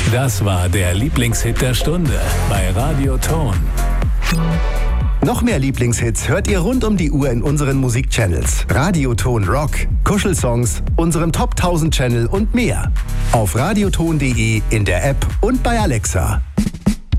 Das war der Lieblingshit der Stunde bei Radio Ton. Noch mehr Lieblingshits hört ihr rund um die Uhr in unseren Musikchannels. Radioton Rock, Kuschelsongs, unserem Top 1000 Channel und mehr. Auf radioton.de, in der App und bei Alexa.